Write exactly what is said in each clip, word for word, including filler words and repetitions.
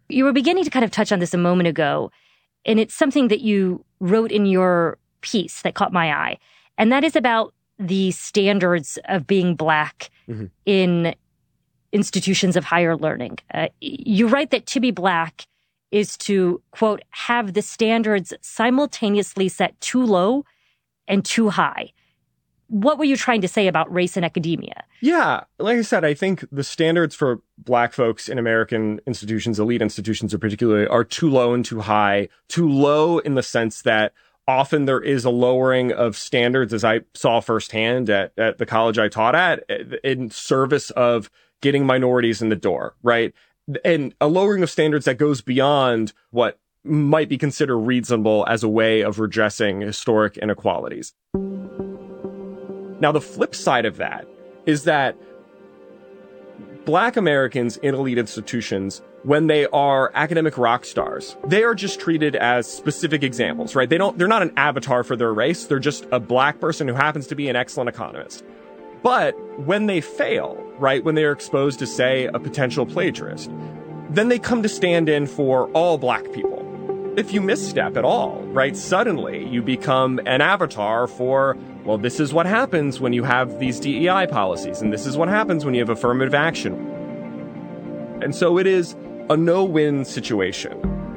You were beginning to kind of touch on this a moment ago, and it's something that you wrote in your piece that caught my eye, and that is about the standards of being Black mm-hmm. in institutions of higher learning. Uh, you write that to be Black is to, quote, have the standards simultaneously set too low and too high. What were you trying to say about race in academia? Yeah, like I said, I think the standards for Black folks in American institutions, elite institutions in particular, are too low and too high. Too low in the sense that often there is a lowering of standards, as I saw firsthand at, at the college I taught at, in service of getting minorities in the door, right? And a lowering of standards that goes beyond what might be considered reasonable as a way of redressing historic inequalities. Now, the flip side of that is that Black Americans in elite institutions, when they are academic rock stars, they are just treated as specific examples, right? They don't, they're not an avatar for their race. They're just a Black person who happens to be an excellent economist. But when they fail, right, when they are exposed to, say, a potential plagiarist, then they come to stand in for all Black people. If you misstep at all, right, suddenly you become an avatar for, well, this is what happens when you have these D E I policies, and this is what happens when you have affirmative action. And so it is a no-win situation.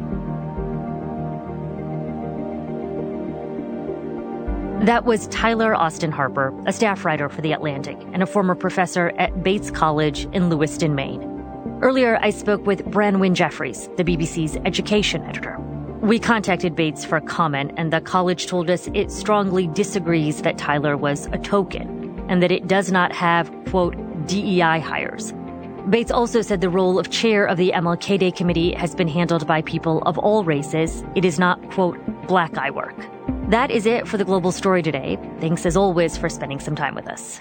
That was Tyler Austin Harper, a staff writer for The Atlantic and a former professor at Bates College in Lewiston, Maine. Earlier, I spoke with Branwen Jeffries, the B B C's education editor. We contacted Bates for comment, and the college told us it strongly disagrees that Tyler was a token and that it does not have, quote, D E I hires. Bates also said the role of chair of the M L K Day committee has been handled by people of all races. It is not, quote, Black eye work. That is it for the Global Story today. Thanks as always for spending some time with us.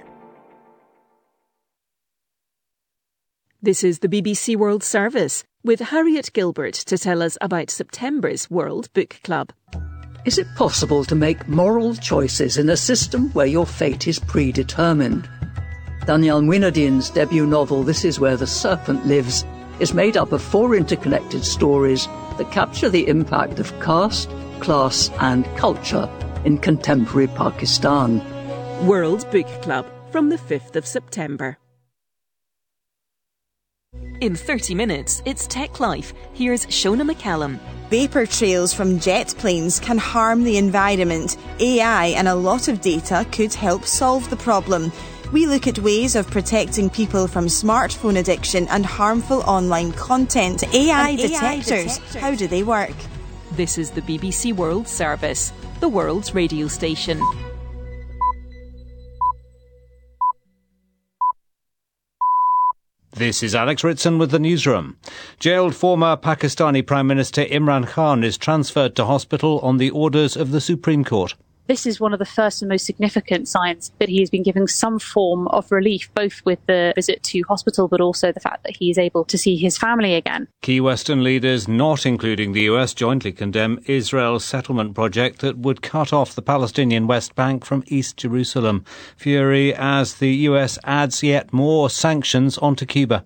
This is the B B C World Service with Harriet Gilbert to tell us about September's World Book Club. Is it possible to make moral choices in a system where your fate is predetermined? Danielle Muinadine's debut novel, This Is Where the Serpent Lives, is made up of four interconnected stories that capture the impact of caste, class and culture in contemporary Pakistan. World Book Club from the fifth of September. In thirty minutes, it's Tech Life. Here's Shona McCallum. Vapour trails from jet planes can harm the environment. A I and a lot of data could help solve the problem. We look at ways of protecting people from smartphone addiction and harmful online content. A I, detectors, A I detectors, how do they work? This is the B B C World Service, the world's radio station. This is Alex Ritson with the newsroom. Jailed former Pakistani Prime Minister Imran Khan is transferred to hospital on the orders of the Supreme Court. This is one of the first and most significant signs that he has been given some form of relief, both with the visit to hospital, but also the fact that he is able to see his family again. Key Western leaders, not including the U S, jointly condemn Israel's settlement project that would cut off the Palestinian West Bank from East Jerusalem. Fury as the U S adds yet more sanctions onto Cuba.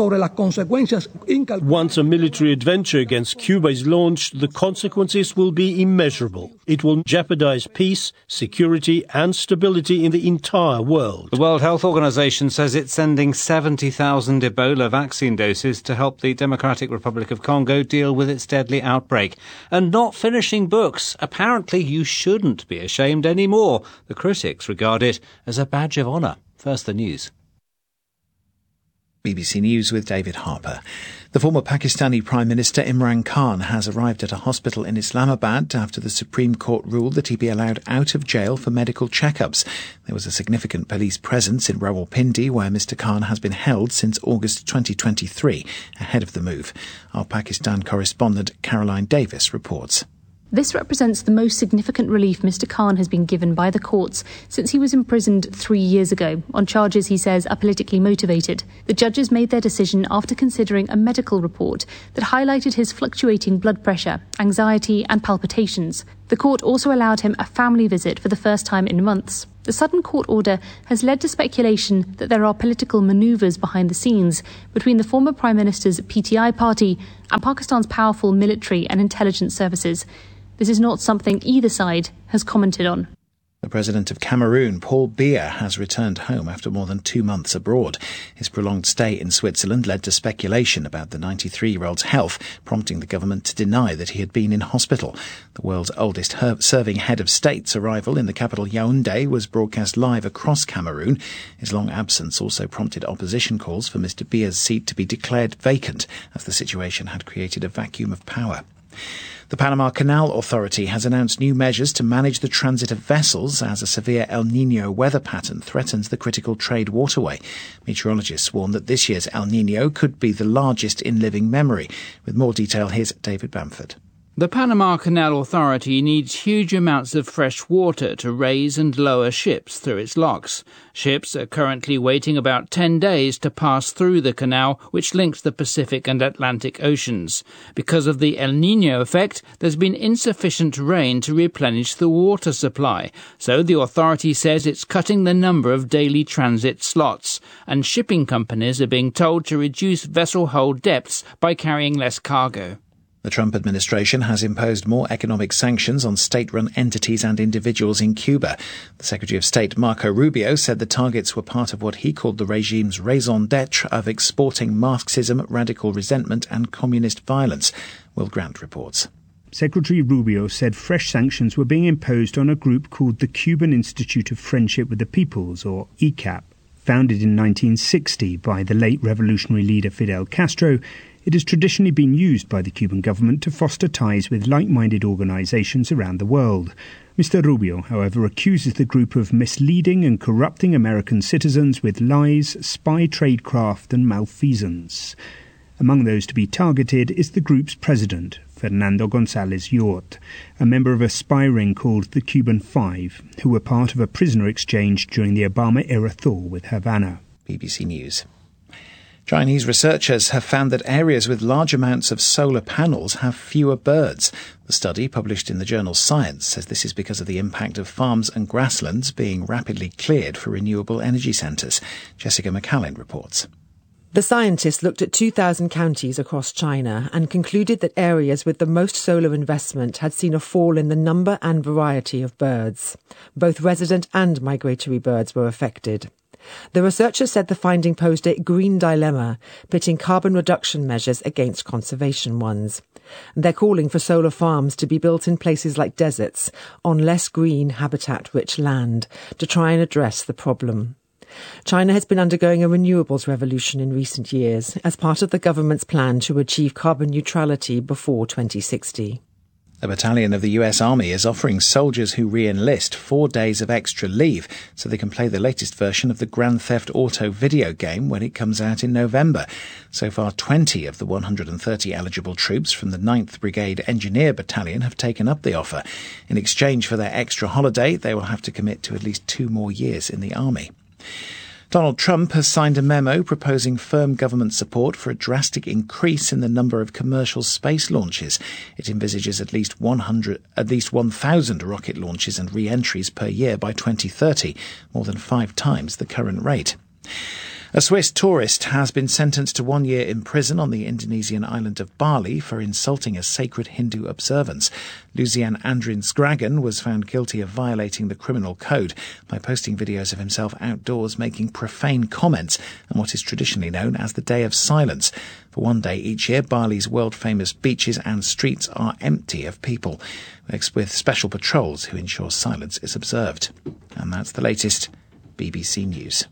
Once a military adventure against Cuba is launched, the consequences will be immeasurable. It will jeopardize peace, security and stability in the entire world. The World Health Organization says it's sending seventy thousand Ebola vaccine doses to help the Democratic Republic of Congo deal with its deadly outbreak. And not finishing books. Apparently you shouldn't be ashamed anymore. The critics regard it as a badge of honour. First the news. B B C News with David Harper. The former Pakistani Prime Minister Imran Khan has arrived at a hospital in Islamabad after the Supreme Court ruled that he be allowed out of jail for medical checkups. There was a significant police presence in Rawalpindi, where Mister Khan has been held since August twenty twenty-three, ahead of the move. Our Pakistan correspondent Caroline Davis reports. This represents the most significant relief Mister Khan has been given by the courts since he was imprisoned three years ago on charges he says are politically motivated. The judges made their decision after considering a medical report that highlighted his fluctuating blood pressure, anxiety and palpitations. The court also allowed him a family visit for the first time in months. The sudden court order has led to speculation that there are political manoeuvres behind the scenes between the former Prime Minister's P T I party and Pakistan's powerful military and intelligence services. This is not something either side has commented on. The President of Cameroon, Paul Biya, has returned home after more than two months abroad. His prolonged stay in Switzerland led to speculation about the ninety-three-year-old's health, prompting the government to deny that he had been in hospital. The world's oldest her- serving head of state's arrival in the capital Yaoundé was broadcast live across Cameroon. His long absence also prompted opposition calls for Mister Biya's seat to be declared vacant, as the situation had created a vacuum of power. The Panama Canal Authority has announced new measures to manage the transit of vessels as a severe El Niño weather pattern threatens the critical trade waterway. Meteorologists warn that this year's El Niño could be the largest in living memory. With more detail, here's David Bamford. The Panama Canal Authority needs huge amounts of fresh water to raise and lower ships through its locks. Ships are currently waiting about ten days to pass through the canal, which links the Pacific and Atlantic Oceans. Because of the El Niño effect, there's been insufficient rain to replenish the water supply. So the authority says it's cutting the number of daily transit slots, and shipping companies are being told to reduce vessel hold depths by carrying less cargo. The Trump administration has imposed more economic sanctions on state-run entities and individuals in Cuba. The Secretary of State, Marco Rubio, said the targets were part of what he called the regime's raison d'etre of exporting Marxism, radical resentment and communist violence. Will Grant reports. Secretary Rubio said fresh sanctions were being imposed on a group called the Cuban Institute of Friendship with the Peoples, or E C A P. Founded in nineteen sixty by the late revolutionary leader Fidel Castro, it has traditionally been used by the Cuban government to foster ties with like-minded organizations around the world. Mister Rubio, however, accuses the group of misleading and corrupting American citizens with lies, spy tradecraft and malfeasance. Among those to be targeted is the group's president, Fernando González Yort, a member of a spy ring called the Cuban Five, who were part of a prisoner exchange during the Obama-era thaw with Havana. B B C News. Chinese researchers have found that areas with large amounts of solar panels have fewer birds. The study, published in the journal Science, says this is because of the impact of farms and grasslands being rapidly cleared for renewable energy centres. Jessica McCallin reports. The scientists looked at two thousand counties across China and concluded that areas with the most solar investment had seen a fall in the number and variety of birds. Both resident and migratory birds were affected. The researchers said the finding posed a green dilemma, pitting carbon reduction measures against conservation ones. They're calling for solar farms to be built in places like deserts, on less green, habitat-rich land, to try and address the problem. China has been undergoing a renewables revolution in recent years as part of the government's plan to achieve carbon neutrality before twenty sixty. A battalion of the U S Army is offering soldiers who re-enlist four days of extra leave so they can play the latest version of the Grand Theft Auto video game when it comes out in November. So far, twenty of the one hundred thirty eligible troops from the ninth Brigade Engineer Battalion have taken up the offer. In exchange for their extra holiday, they will have to commit to at least two more years in the Army. Donald Trump has signed a memo proposing firm government support for a drastic increase in the number of commercial space launches. It envisages at least one hundred, at least one thousand rocket launches and re-entries per year by twenty thirty, more than five times the current rate. A Swiss tourist has been sentenced to one year in prison on the Indonesian island of Bali for insulting a sacred Hindu observance. Lucian Andrin Skragan was found guilty of violating the criminal code by posting videos of himself outdoors making profane comments on what is traditionally known as the Day of Silence. For one day each year, Bali's world-famous beaches and streets are empty of people, with special patrols who ensure silence is observed. And that's the latest B B C News.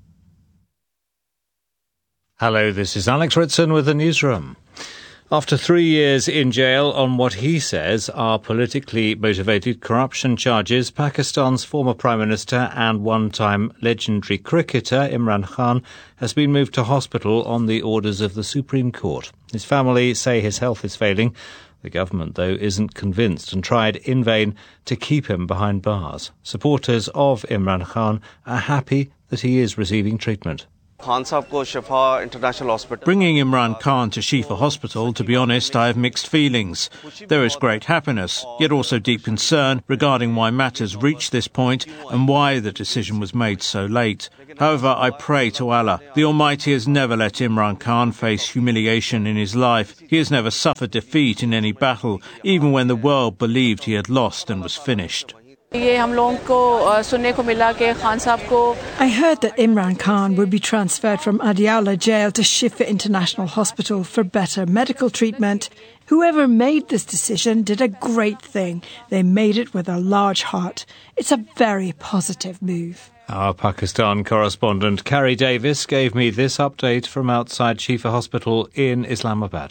Hello, this is Alex Ritson with the Newsroom. After three years in jail on what he says are politically motivated corruption charges, Pakistan's former Prime Minister and one-time legendary cricketer Imran Khan has been moved to hospital on the orders of the Supreme Court. His family say his health is failing. The government, though, isn't convinced and tried in vain to keep him behind bars. Supporters of Imran Khan are happy that he is receiving treatment. Bringing Imran Khan to Shifa Hospital, to be honest, I have mixed feelings. There is great happiness, yet also deep concern regarding why matters reached this point and why the decision was made so late. However, I pray to Allah. The Almighty has never let Imran Khan face humiliation in his life. He has never suffered defeat in any battle, even when the world believed he had lost and was finished. I heard that Imran Khan would be transferred from Adiala jail to Shifa International Hospital for better medical treatment. Whoever made this decision did a great thing. They made it with a large heart. It's a very positive move. Our Pakistan correspondent Carrie Davis gave me this update from outside Shifa Hospital in Islamabad.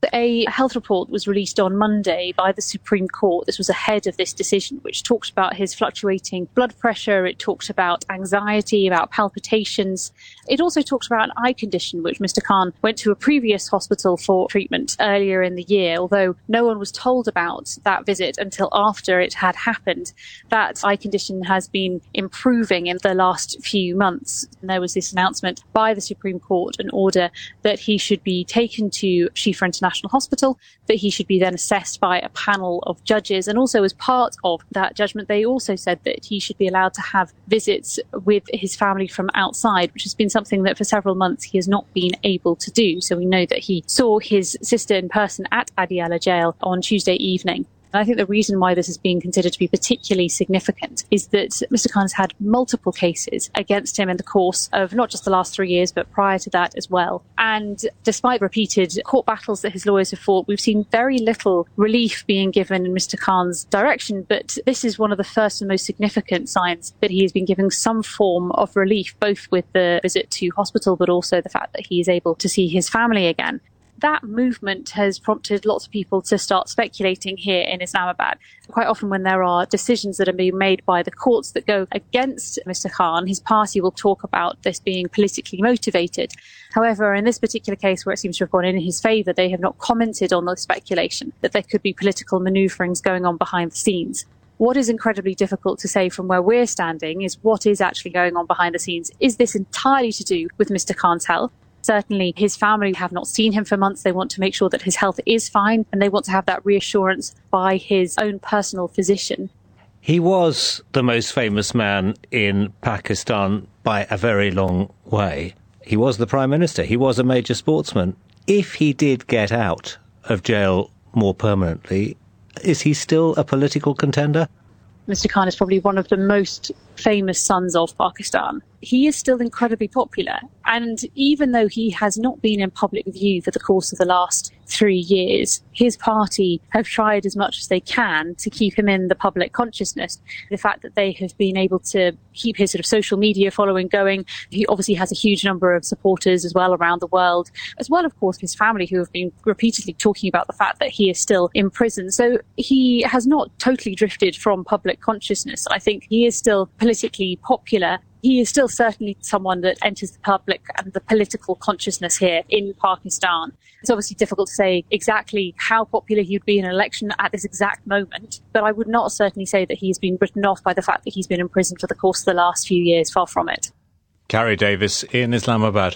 A health report was released on Monday by the Supreme Court. This was ahead of this decision, which talked about his fluctuating blood pressure. It talked about anxiety, about palpitations. It also talked about an eye condition, which Mister Khan went to a previous hospital for treatment earlier in the year, although no one was told about that visit until after it had happened. That eye condition has been improving in the last few months. And there was this announcement by the Supreme Court, an order that he should be taken to Shifa International Hospital, that he should be then assessed by a panel of judges. And also as part of that judgment, they also said that he should be allowed to have visits with his family from outside, which has been something that for several months he has not been able to do. So we know that he saw his sister in person at Adiala jail on Tuesday evening. And I think the reason why this is being considered to be particularly significant is that Mister Khan has had multiple cases against him in the course of not just the last three years, but prior to that as well. And despite repeated court battles that his lawyers have fought, we've seen very little relief being given in Mister Khan's direction. But this is one of the first and most significant signs that he has been given some form of relief, both with the visit to hospital, but also the fact that he is able to see his family again. That movement has prompted lots of people to start speculating here in Islamabad. Quite often when there are decisions that are being made by the courts that go against Mister Khan, his party will talk about this being politically motivated. However, in this particular case where it seems to have gone in his favour, they have not commented on the speculation that there could be political manoeuvrings going on behind the scenes. What is incredibly difficult to say from where we're standing is what is actually going on behind the scenes. Is this entirely to do with Mister Khan's health? Certainly his family have not seen him for months. They want to make sure that his health is fine, and they want to have that reassurance by his own personal physician. He was the most famous man in Pakistan by a very long way. He was the Prime Minister. He was a major sportsman. If he did get out of jail more permanently, is he still a political contender? Mister Khan is probably one of the most famous sons of Pakistan. He is still incredibly popular. And even though he has not been in public view for the course of the last three years, his party have tried as much as they can to keep him in the public consciousness. The fact that they have been able to keep his sort of social media following going. He obviously has a huge number of supporters as well around the world, as well, of course, his family, who have been repeatedly talking about the fact that he is still in prison. So he has not totally drifted from public consciousness. I think he is still politically popular. He is still certainly someone that enters the public and the political consciousness here in Pakistan. It's obviously difficult to say exactly how popular he would be in an election at this exact moment, but I would not certainly say that he's been written off by the fact that he's been in prison for the course of the last few years. Far from it. Carrie Davis in Islamabad.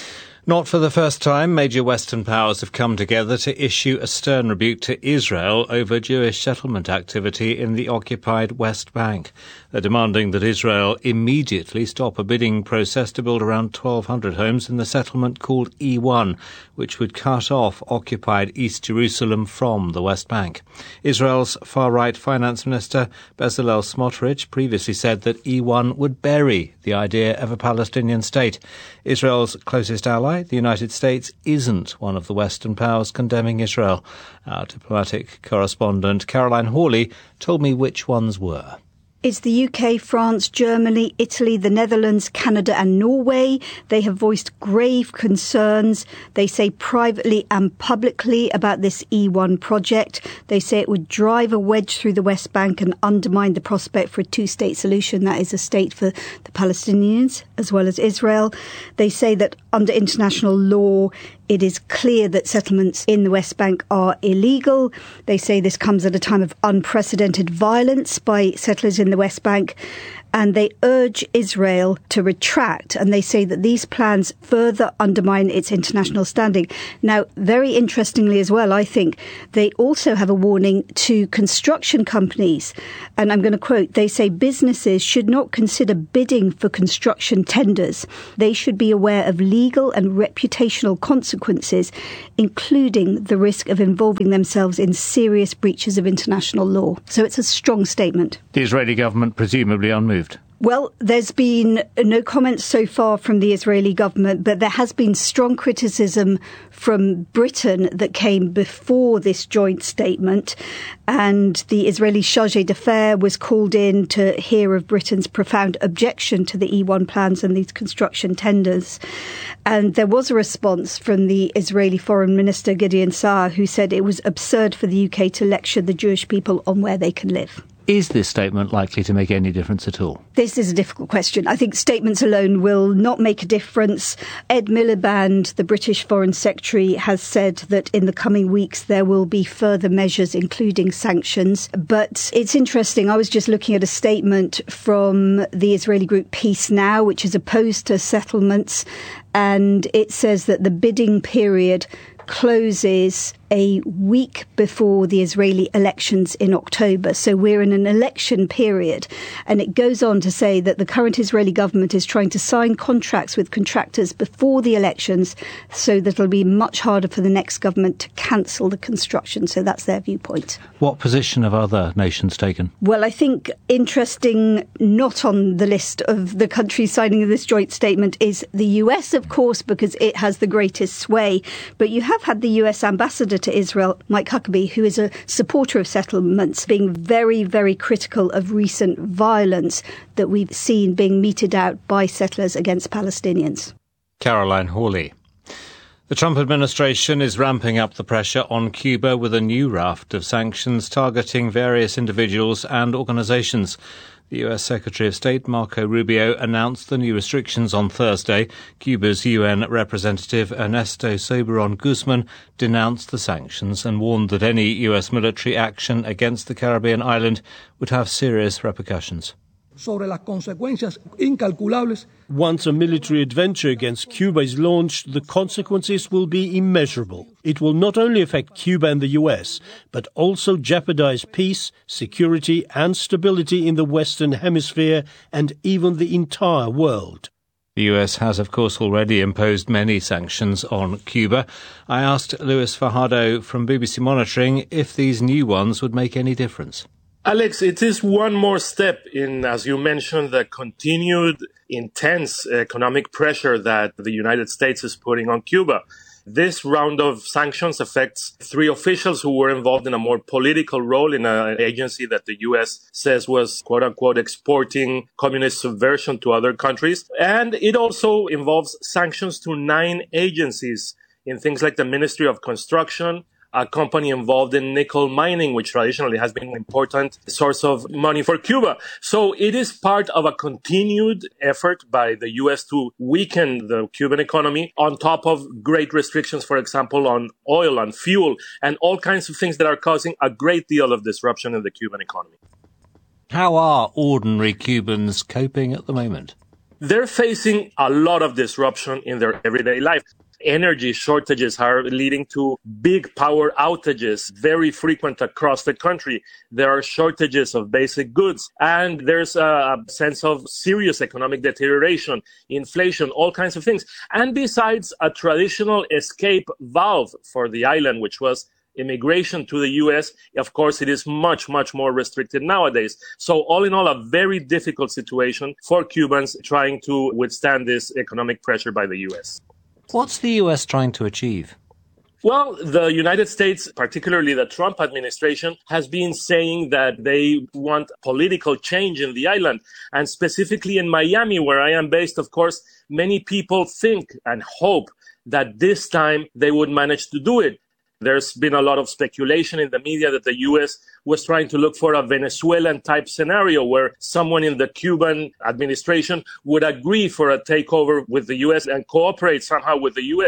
Not for the first time, major Western powers have come together to issue a stern rebuke to Israel over Jewish settlement activity in the occupied West Bank. They're demanding that Israel immediately stop a bidding process to build around twelve hundred homes in the settlement called E one, which would cut off occupied East Jerusalem from the West Bank. Israel's far-right finance minister Bezalel Smotrich previously said that E one would bury the idea of a Palestinian state. Israel's closest ally, the United States, isn't one of the Western powers condemning Israel. Our diplomatic correspondent Caroline Hawley told me which ones were. It's the U K, France, Germany, Italy, the Netherlands, Canada and Norway. They have voiced grave concerns. They say privately and publicly about this E one project. They say it would drive a wedge through the West Bank and undermine the prospect for a two-state solution. That is a state for the Palestinians as well as Israel. They say that under international law, it is clear that settlements in the West Bank are illegal. They say this comes at a time of unprecedented violence by settlers in the West Bank. and they urge Israel to retract, and they say that these plans further undermine its international standing. Now, very interestingly as well, I think, they also have a warning to construction companies, and I'm going to quote, they say businesses should not consider bidding for construction tenders. They should be aware of legal and reputational consequences, including the risk of involving themselves in serious breaches of international law. So it's a strong statement. The Israeli government presumably unmoved. Well, there's been no comments so far from the Israeli government, but there has been strong criticism from Britain that came before this joint statement. And the Israeli chargé d'affaires was called in to hear of Britain's profound objection to the E one plans and these construction tenders. And there was a response from the Israeli Foreign Minister Gideon Saar, who said it was absurd for the U K to lecture the Jewish people on where they can live. Is this statement likely to make any difference at all? This is a difficult question. I think statements alone will not make a difference. Ed Miliband, the British Foreign Secretary, has said that in the coming weeks there will be further measures, including sanctions. But it's interesting. I was just looking at a statement from the Israeli group Peace Now, which is opposed to settlements. And it says that the bidding period closes a week before the Israeli elections in October. So we're in an election period. And it goes on to say that the current Israeli government is trying to sign contracts with contractors before the elections so that it'll be much harder for the next government to cancel the construction. So that's their viewpoint. What position have other nations taken? Well, I think interesting, not on the list of the countries signing this joint statement, is the U S, of course, because it has the greatest sway. But you have had the U S ambassador to Israel, Mike Huckabee, who is a supporter of settlements, being very, very critical of recent violence that we've seen being meted out by settlers against Palestinians. Caroline Hawley. The Trump administration is ramping up the pressure on Cuba with a new raft of sanctions targeting various individuals and organizations. The U S Secretary of State Marco Rubio announced the new restrictions on Thursday. Cuba's U N representative Ernesto Soberon Guzman denounced the sanctions and warned that any U S military action against the Caribbean island would have serious repercussions. Sobre las consecuencias incalculables. Once a military adventure against Cuba is launched, the consequences will be immeasurable. It will not only affect Cuba and the U S, but also jeopardize peace, security and stability in the Western Hemisphere and even the entire world. The U S has, of course, already imposed many sanctions on Cuba. I asked Luis Fajardo from B B C Monitoring if these new ones would make any difference. Alex, it is one more step in, as you mentioned, the continued intense economic pressure that the United States is putting on Cuba. This round of sanctions affects three officials who were involved in a more political role in an agency that the U S says was, quote unquote, exporting communist subversion to other countries. And it also involves sanctions to nine agencies in things like the Ministry of Construction, a company involved in nickel mining, which traditionally has been an important source of money for Cuba. So it is part of a continued effort by the U S to weaken the Cuban economy on top of great restrictions, for example, on oil and fuel and all kinds of things that are causing a great deal of disruption in the Cuban economy. How are ordinary Cubans coping at the moment? They're facing a lot of disruption in their everyday life. Energy shortages are leading to big power outages, very frequent across the country. There are shortages of basic goods, and there's a sense of serious economic deterioration, inflation, all kinds of things. And besides a traditional escape valve for the island, which was immigration to the U S, of course, it is much, much more restricted nowadays. So all in all, a very difficult situation for Cubans trying to withstand this economic pressure by the U S. What's the U S trying to achieve? Well, the United States, particularly the Trump administration, has been saying that they want political change in the island. And specifically in Miami, where I am based, of course, many people think and hope that this time they would manage to do it. There's been a lot of speculation in the media that the U S was trying to look for a Venezuelan-type scenario where someone in the Cuban administration would agree for a takeover with the U S and cooperate somehow with the U S.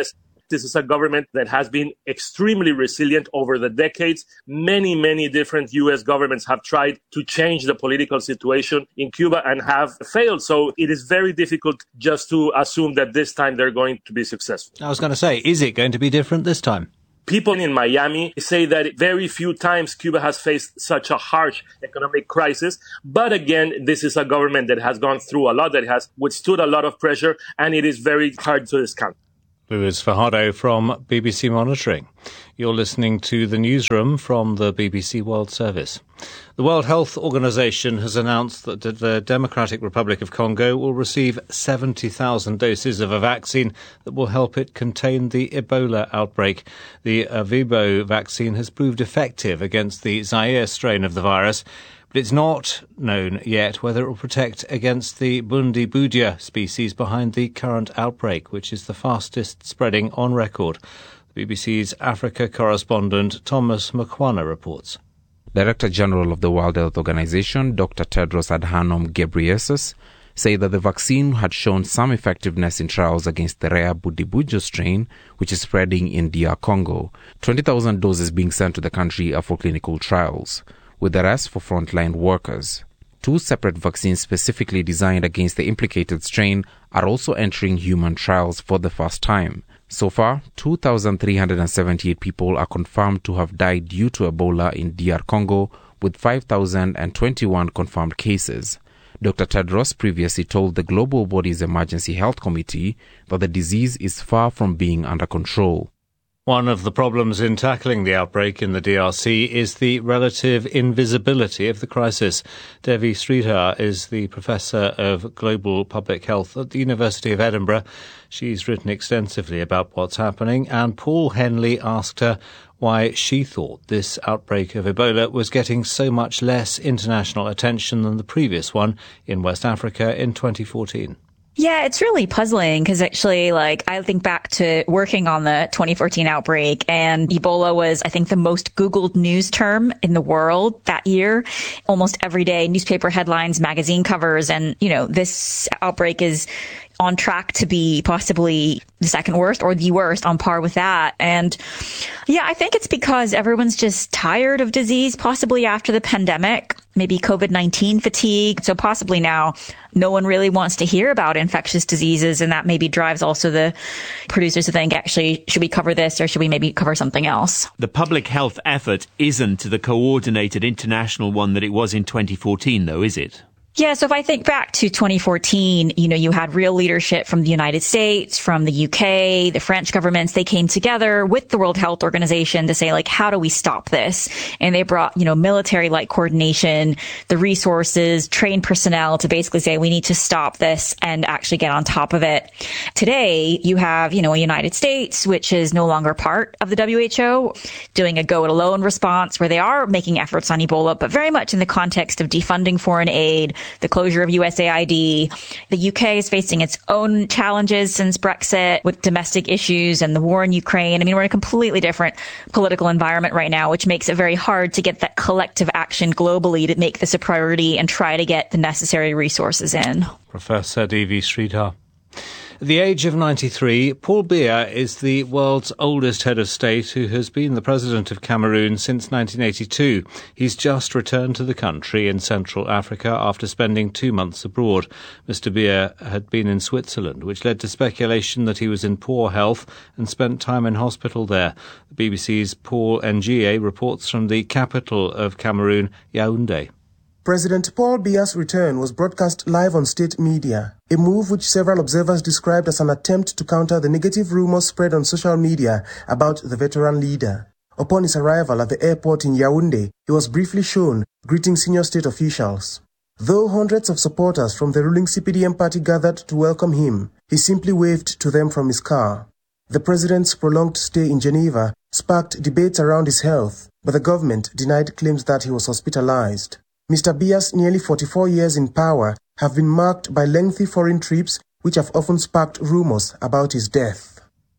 This is a government that has been extremely resilient over the decades. Many, many different U S governments have tried to change the political situation in Cuba and have failed. So it is very difficult just to assume that this time they're going to be successful. I was going to say, is it going to be different this time? People in Miami say that very few times Cuba has faced such a harsh economic crisis. But again, this is a government that has gone through a lot, that has withstood a lot of pressure, and it is very hard to discount. Luis Fajardo from B B C Monitoring. You're listening to the newsroom from the B B C World Service. The World Health Organization has announced that the Democratic Republic of Congo will receive seventy thousand doses of a vaccine that will help it contain the Ebola outbreak. The Ervebo vaccine has proved effective against the Zaire strain of the virus, but it's not known yet whether it will protect against the Bundibudia species behind the current outbreak, which is the fastest spreading on record. The B B C's Africa correspondent Thomas Mukwana reports. Director General of the World Health Organization, Doctor Tedros Adhanom Ghebreyesus, say that the vaccine had shown some effectiveness in trials against the rare Bundibujo strain, which is spreading in D R Congo. twenty thousand doses being sent to the country are for clinical trials, with the rest for frontline workers. Two separate vaccines specifically designed against the implicated strain are also entering human trials for the first time. So far, two thousand three hundred seventy-eight people are confirmed to have died due to Ebola in D R Congo, with five thousand twenty-one confirmed cases. Doctor Tedros previously told the global body's Emergency Health Committee that the disease is far from being under control. One of the problems in tackling the outbreak in the D R C is the relative invisibility of the crisis. Devi Sridhar is the Professor of Global Public Health at the University of Edinburgh. She's written extensively about what's happening, and Paul Henley asked her why she thought this outbreak of Ebola was getting so much less international attention than the previous one in West Africa in twenty fourteen. Yeah, it's really puzzling because actually, like, I think back to working on the twenty fourteen outbreak, and Ebola was, I think, the most Googled news term in the world that year. Almost every day, newspaper headlines, magazine covers, and, you know, this outbreak is on track to be possibly the second worst or the worst, on par with that. And yeah, I think it's because everyone's just tired of disease, possibly after the pandemic, maybe COVID nineteen fatigue. So possibly now no one really wants to hear about infectious diseases. And that maybe drives also the producers to think, actually, should we cover this or should we maybe cover something else? The public health effort isn't the coordinated international one that it was in twenty fourteen, though, is it? Yeah, so if I think back to twenty fourteen, you know, you had real leadership from the United States, from the U K, the French governments. They came together with the World Health Organization to say, like, how do we stop this? And they brought, you know, military-like coordination, the resources, trained personnel to basically say, we need to stop this and actually get on top of it. Today, you have, you know, a United States, which is no longer part of the W H O, doing a go-it-alone response where they are making efforts on Ebola, but very much in the context of defunding foreign aid, the closure of U S A I D. The U K is facing its own challenges since Brexit with domestic issues and the war in Ukraine. I mean, we're in a completely different political environment right now, which makes it very hard to get that collective action globally to make this a priority and try to get the necessary resources in. Professor Devi Sridhar. At the age of ninety-three, Paul Biya is the world's oldest head of state who has been the president of Cameroon since nineteen eighty-two. He's just returned to the country in Central Africa after spending two months abroad. Mister Biya had been in Switzerland, which led to speculation that he was in poor health and spent time in hospital there. The B B C's Paul Ngie reports from the capital of Cameroon, Yaoundé. President Paul Biya's return was broadcast live on state media, a move which several observers described as an attempt to counter the negative rumors spread on social media about the veteran leader. Upon his arrival at the airport in Yaoundé, he was briefly shown greeting senior state officials. Though hundreds of supporters from the ruling C P D M party gathered to welcome him, he simply waved to them from his car. The president's prolonged stay in Geneva sparked debates around his health, but the government denied claims that he was hospitalized. Mister Biya's nearly forty-four years in power have been marked by lengthy foreign trips which have often sparked rumors about his death.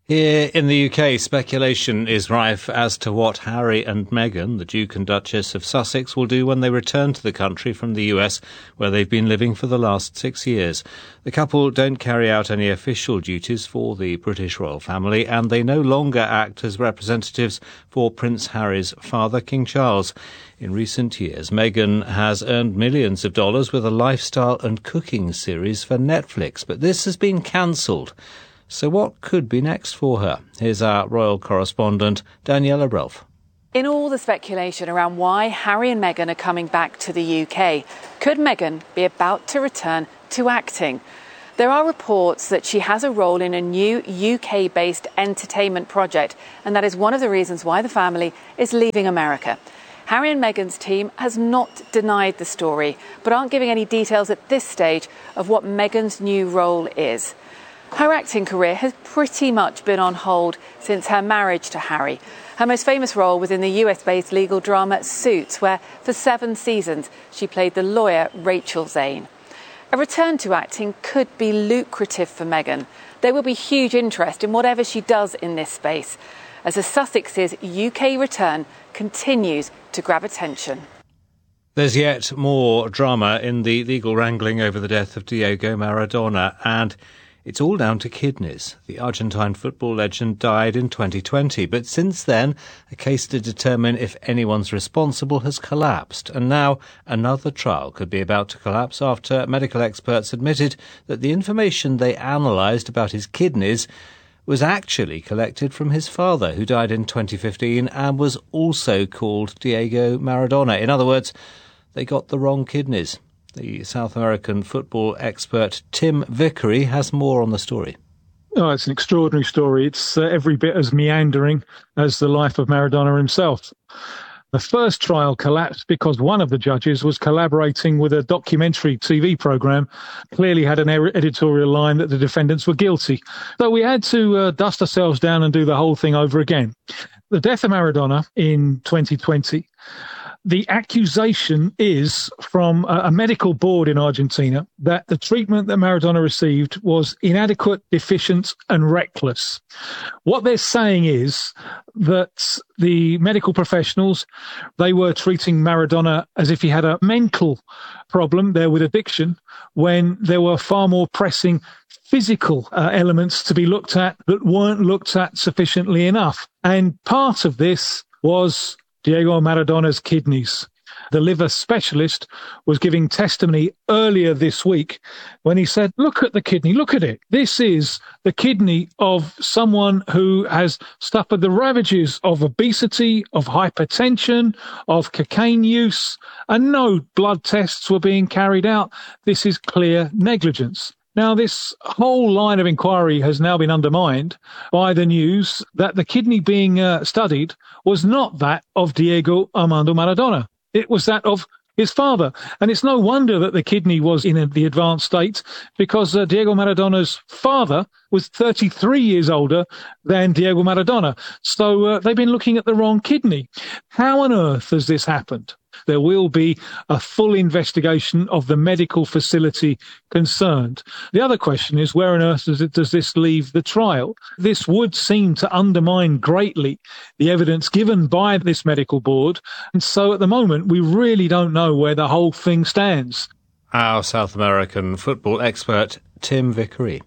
Here in the U K, speculation is rife as to what Harry and Meghan, the Duke and Duchess of Sussex, will do when they return to the country from the U S, where they've been living for the last six years. The couple don't carry out any official duties for the British royal family, and they no longer act as representatives for Prince Harry's father, King Charles. In recent years, Meghan has earned millions of dollars with a lifestyle and cooking series for Netflix, but this has been cancelled. So what could be next for her? Here's our royal correspondent, Daniela Relf. In all the speculation around why Harry and Meghan are coming back to the U K, could Meghan be about to return to acting? There are reports that she has a role in a new U K-based entertainment project, and that is one of the reasons why the family is leaving America. Harry and Meghan's team has not denied the story, but aren't giving any details at this stage of what Meghan's new role is. Her acting career has pretty much been on hold since her marriage to Harry. Her most famous role was in the U S-based legal drama Suits, where for seven seasons she played the lawyer Rachel Zane. A return to acting could be lucrative for Meghan. There will be huge interest in whatever she does in this space, as the Sussex's U K return continues to grab attention. There's yet more drama in the legal wrangling over the death of Diego Maradona, and it's all down to kidneys. The Argentine football legend died in twenty twenty, but since then, a case to determine if anyone's responsible has collapsed, and now another trial could be about to collapse after medical experts admitted that the information they analysed about his kidneys was actually collected from his father, who died in twenty fifteen and was also called Diego Maradona. In other words, they got the wrong kidneys. The South American football expert Tim Vickery has more on the story. Oh, it's an extraordinary story. It's uh, every bit as meandering as the life of Maradona himself. The first trial collapsed because one of the judges was collaborating with a documentary T V programme, clearly had an editorial line that the defendants were guilty. So we had to uh, dust ourselves down and do the whole thing over again. The death of Maradona in twenty twenty. The accusation is from a medical board in Argentina that the treatment that Maradona received was inadequate, deficient, and reckless. What they're saying is that the medical professionals, they were treating Maradona as if he had a mental problem there with addiction, when there were far more pressing physical uh, elements to be looked at that weren't looked at sufficiently enough. And part of this was Diego Maradona's kidneys. The liver specialist was giving testimony earlier this week when he said, look at the kidney, look at it. This is the kidney of someone who has suffered the ravages of obesity, of hypertension, of cocaine use, and no blood tests were being carried out. This is clear negligence. Now, this whole line of inquiry has now been undermined by the news that the kidney being uh, studied was not that of Diego Armando Maradona. It was that of his father. And it's no wonder that the kidney was in a, the advanced state, because uh, Diego Maradona's father was thirty-three years older than Diego Maradona. So uh, they've been looking at the wrong kidney. How on earth has this happened? There will be a full investigation of the medical facility concerned. The other question is, where on earth does, it, does this leave the trial? This would seem to undermine greatly the evidence given by this medical board. And so at the moment, we really don't know where the whole thing stands. Our South American football expert, Tim Vickery.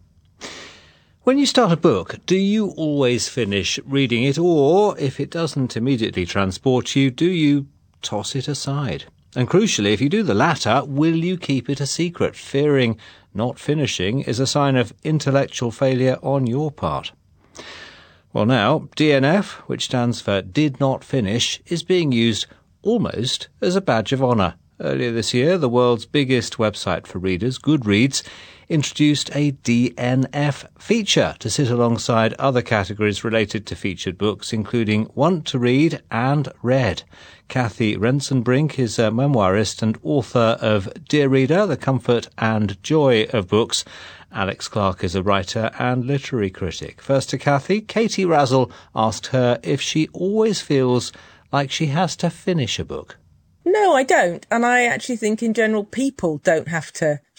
When you start a book, do you always finish reading it? Or, if it doesn't immediately transport you, do you toss it aside? And crucially, if you do the latter, will you keep it a secret? Fearing not finishing is a sign of intellectual failure on your part. Well, now, D N F, which stands for Did Not Finish, is being used almost as a badge of honour. Earlier this year, the world's biggest website for readers, Goodreads, introduced a D N F feature to sit alongside other categories related to featured books, including Want to Read and Read. Kathy Rensenbrink is a memoirist and author of Dear Reader, The Comfort and Joy of Books. Alex Clark is a writer and literary critic. First to Kathy, Katie Razzle asked her if she always feels like she has to finish a book. No, I don't. And I actually think in general people don't have to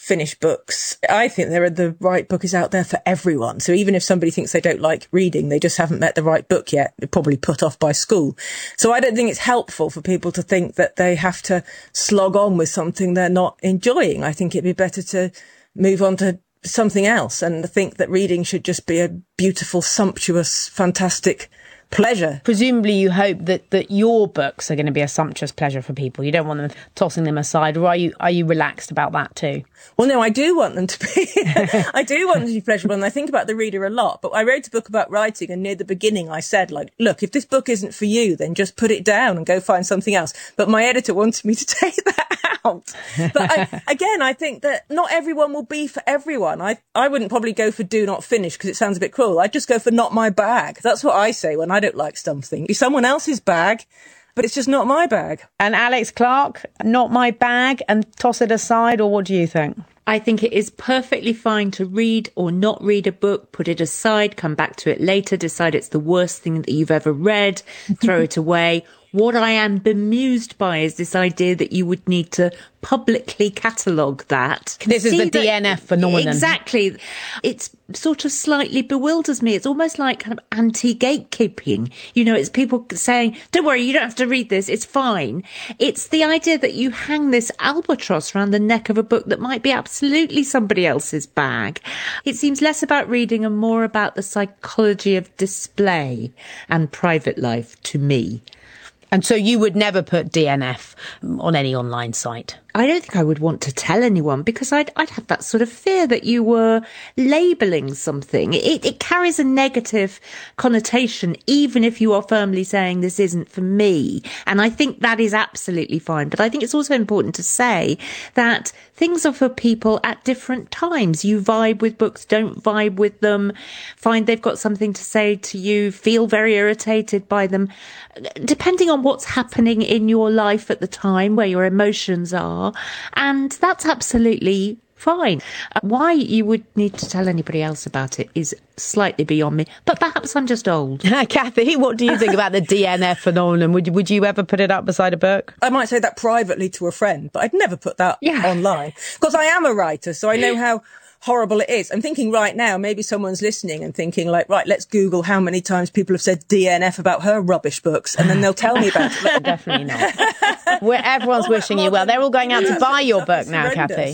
finish books. I think there are the right book is out there for everyone. So even if somebody thinks they don't like reading, they just haven't met the right book yet. They're probably put off by school. So I don't think it's helpful for people to think that they have to slog on with something they're not enjoying. I think it'd be better to move on to something else and think that reading should just be a beautiful, sumptuous, fantastic pleasure. Presumably you hope that, that your books are going to be a sumptuous pleasure for people. You don't want them tossing them aside, or are you are you relaxed about that too? Well, no, I do want them to be. I do want them to be pleasurable, and I think about the reader a lot. But I wrote a book about writing, and near the beginning I said, like, look, if this book isn't for you, then just put it down and go find something else. But my editor wanted me to take that out. But I, again, I think that not everyone will be for everyone. I I wouldn't probably go for Do Not Finish because it sounds a bit cruel. I'd just go for Not My Bag. That's what I say when I don't like something. It's someone else's bag, but it's just not my bag. And Alex Clark, not my bag, and toss it aside, or what do you think? I think it is perfectly fine to read or not read a book, put it aside, come back to it later, decide it's the worst thing that you've ever read, throw it away. What I am bemused by is this idea that you would need to publicly catalogue that. This is the D N F phenomenon. Exactly. It's sort of slightly bewilders me. It's almost like kind of anti-gatekeeping. You know, it's people saying, don't worry, you don't have to read this, it's fine. It's the idea that you hang this albatross around the neck of a book that might be absolutely somebody else's bag. It seems less about reading and more about the psychology of display and private life to me. And so you would never put D N F on any online site? I don't think I would want to tell anyone, because I'd, I'd have that sort of fear that you were labelling something. It, it carries a negative connotation, even if you are firmly saying this isn't for me. And I think that is absolutely fine. But I think it's also important to say that things are for people at different times. You vibe with books, don't vibe with them, find they've got something to say to you, feel very irritated by them. Depending on what's happening in your life at the time, where your emotions are. And that's absolutely fine. Why you would need to tell anybody else about it is slightly beyond me. But perhaps I'm just old. Kathy, what do you think about the D N F phenomenon? Would, would you ever put it up beside a book? I might say that privately to a friend, but I'd never put that yeah. online. Because I am a writer, so I know how horrible it is. I'm thinking right now, maybe someone's listening and thinking like, right, let's Google how many times people have said D N F about her rubbish books, and then they'll tell me about it. Definitely not. Where everyone's oh, wishing you well. They're all going out to buy your book now, Kathy.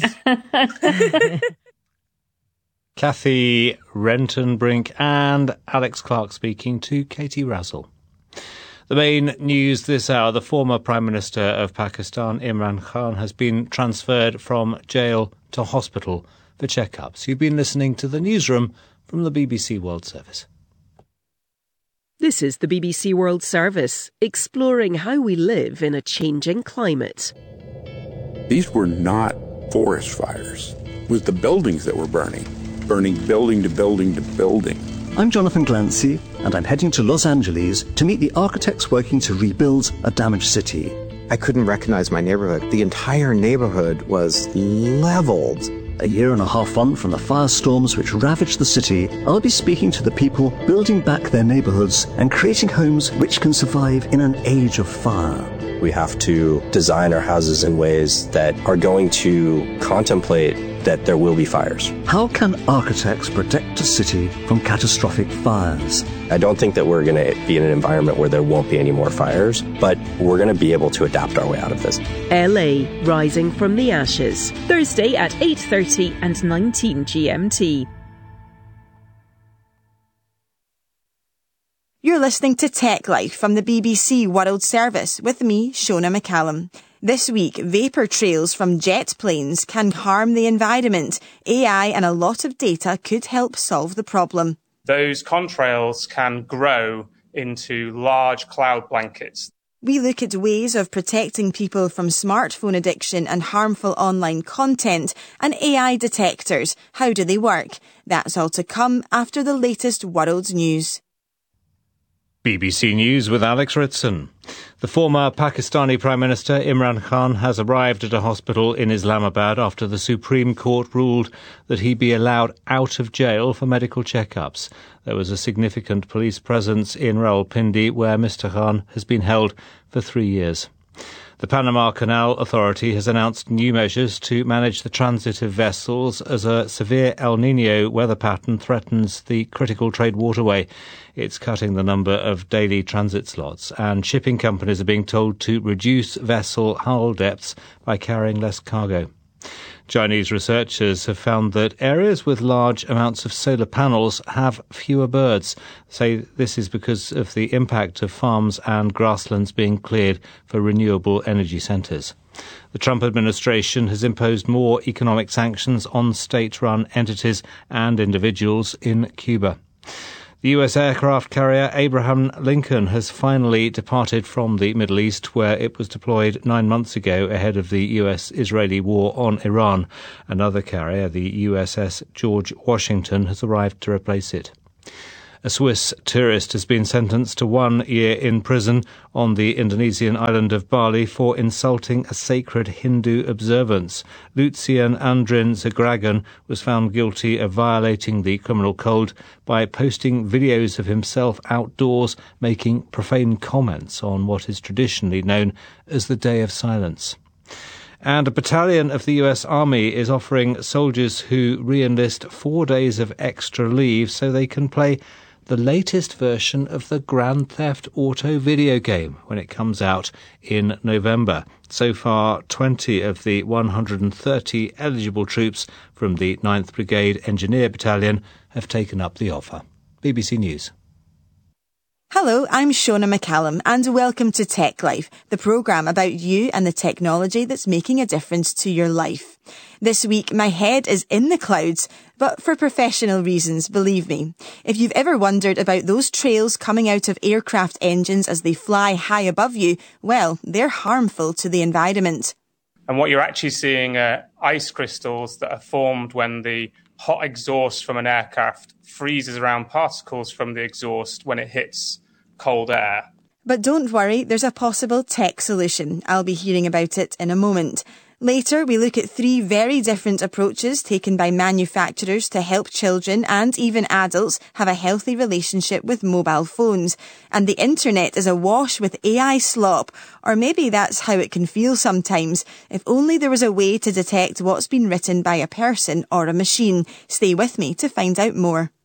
Kathy Renton-Brink and Alex Clark speaking to Katie Razzle. The main news this hour, the former Prime Minister of Pakistan, Imran Khan, has been transferred from jail to hospital for checkups. You've been listening to the newsroom from the B B C World Service. This is the B B C World Service, exploring how we live in a changing climate. These were not forest fires. It was the buildings that were burning, burning building to building to building. I'm Jonathan Glancy, and I'm heading to Los Angeles to meet the architects working to rebuild a damaged city. I couldn't recognize my neighborhood. The entire neighborhood was leveled. A year and a half on from the firestorms which ravaged the city, I'll be speaking to the people building back their neighborhoods and creating homes which can survive in an age of fire. We have to design our houses in ways that are going to contemplate that there will be fires. How can architects protect a city from catastrophic fires? I don't think that we're going to be in an environment where there won't be any more fires, but we're going to be able to adapt our way out of this. L A rising from the ashes. Thursday at eight thirty and nineteen G M T. You're listening to Tech Life from the B B C World Service with me, Shona McCallum. This week, vapour trails from jet planes can harm the environment. A I and a lot of data could help solve the problem. Those contrails can grow into large cloud blankets. We look at ways of protecting people from smartphone addiction and harmful online content, and A I detectors. How do they work? That's all to come after the latest world news. B B C News with Alex Ritson. The former Pakistani Prime Minister Imran Khan has arrived at a hospital in Islamabad after the Supreme Court ruled that he be allowed out of jail for medical checkups. There was a significant police presence in Rawalpindi, where Mister Khan has been held for three years. The Panama Canal Authority has announced new measures to manage the transit of vessels as a severe El Niño weather pattern threatens the critical trade waterway. It's cutting the number of daily transit slots, and shipping companies are being told to reduce vessel hull depths by carrying less cargo. Chinese researchers have found that areas with large amounts of solar panels have fewer birds. Say this is because of the impact of farms and grasslands being cleared for renewable energy centres. The Trump administration has imposed more economic sanctions on state-run entities and individuals in Cuba. The U S aircraft carrier Abraham Lincoln has finally departed from the Middle East, where it was deployed nine months ago ahead of the U S-Israeli war on Iran. Another carrier, the U S S George Washington, has arrived to replace it. A Swiss tourist has been sentenced to one year in prison on the Indonesian island of Bali for insulting a sacred Hindu observance. Lucian Andrin Zagragan was found guilty of violating the criminal code by posting videos of himself outdoors making profane comments on what is traditionally known as the Day of Silence. And a battalion of the U S Army is offering soldiers who re-enlist four days of extra leave so they can play the latest version of the Grand Theft Auto video game when it comes out in November. So far, twenty of the one hundred thirty eligible troops from the ninth Brigade Engineer Battalion have taken up the offer. B B C News. Hello, I'm Shona McCallum and welcome to Tech Life, the programme about you and the technology that's making a difference to your life. This week, my head is in the clouds, but for professional reasons, believe me. If you've ever wondered about those trails coming out of aircraft engines as they fly high above you, well, they're harmful to the environment. And what you're actually seeing are ice crystals that are formed when the hot exhaust from an aircraft freezes around particles from the exhaust when it hits cold air. But don't worry, there's a possible tech solution. I'll be hearing about it in a moment. Later, we look at three very different approaches taken by manufacturers to help children and even adults have a healthy relationship with mobile phones. And the internet is awash with A I slop, or maybe that's how it can feel sometimes. If only there was a way to detect what's been written by a person or a machine. Stay with me to find out more.